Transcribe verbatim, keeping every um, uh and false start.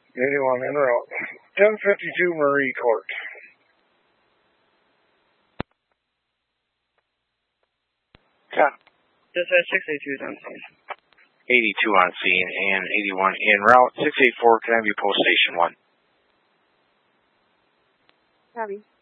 eighty-one en route. ten fifty-two Marie Court. Yeah. Dispatch six eighty-two is on scene. eighty-two on scene and eighty-one en route. six eighty-four, can I have you post station one? Copy.